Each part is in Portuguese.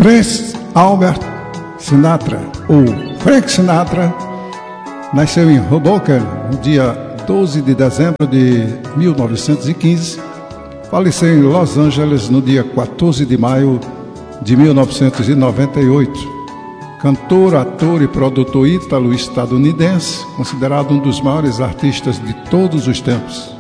Frank Albert Sinatra, ou Frank Sinatra, nasceu em Hoboken no dia 12 de dezembro de 1915, faleceu em Los Angeles no dia 14 de maio de 1998. Cantor, ator e produtor ítalo-estadunidense, considerado um dos maiores artistas de todos os tempos.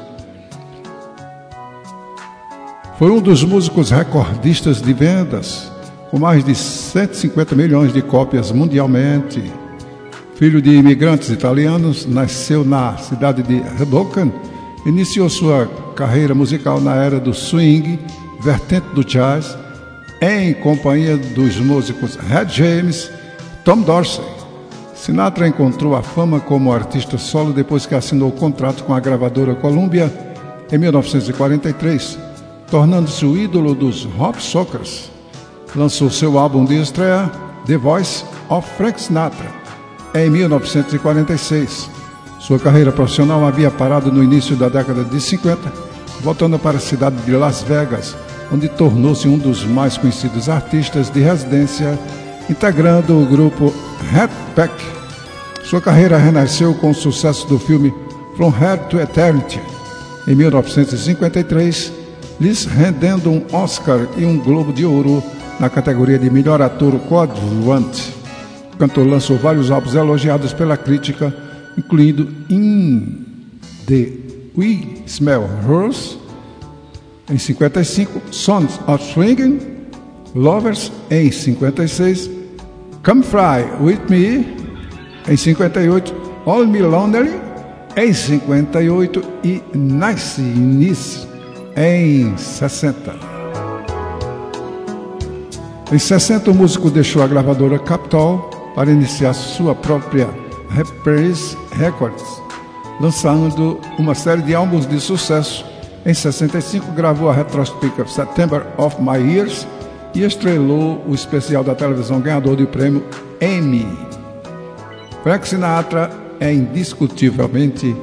Foi um dos músicos recordistas de vendas, com mais de 150 milhões de cópias mundialmente. Filho de imigrantes italianos, nasceu na cidade de Hoboken, iniciou sua carreira musical na era do swing, vertente do jazz, em companhia dos músicos Red James e Tom Dorsey. Sinatra encontrou a fama como artista solo depois que assinou o contrato com a gravadora Columbia em 1943, tornando-se o ídolo dos Hop Sockers. Lançou seu álbum de estreia, The Voice of Frank Sinatra, em 1946. Sua carreira profissional havia parado no início da década de 50, voltando para a cidade de Las Vegas, onde tornou-se um dos mais conhecidos artistas de residência, integrando o grupo Rat Pack. Sua carreira renasceu com o sucesso do filme From Here to Eternity, em 1953, lhes rendendo um Oscar e um Globo de Ouro na categoria de melhor ator coadjuvante. O cantor lançou vários álbuns elogiados pela crítica, incluindo In the We Smell Rose, em 55, Sons of Swinging, Lovers, em 56, Come Fly With Me, em 58, All Me Lonely, em 58 e Niceness, em 60. Em 60, o músico deixou a gravadora Capitol para iniciar sua própria Reprise Records, lançando uma série de álbuns de sucesso. Em 65, gravou a retrospectiva September of My Years e estrelou o especial da televisão ganhador do prêmio Emmy. Frank Sinatra é indiscutivelmente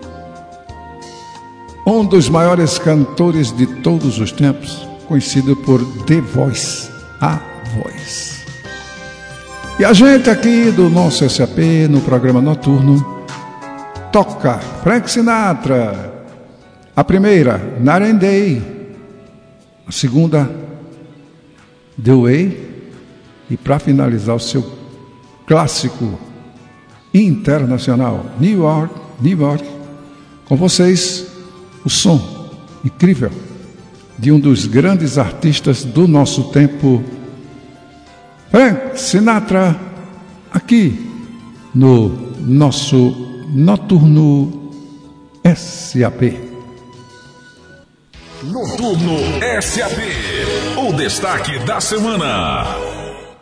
um dos maiores cantores de todos os tempos, conhecido por The Voice, a voz. E a gente aqui do nosso SAP, no programa noturno, toca Frank Sinatra. A primeira, Night and Day. A segunda, The Way. E para finalizar o seu clássico internacional, New York, New York. Com vocês, o som incrível de um dos grandes artistas do nosso tempo, Frank Sinatra, aqui no nosso Noturno SAP. Noturno SAP, o destaque da semana.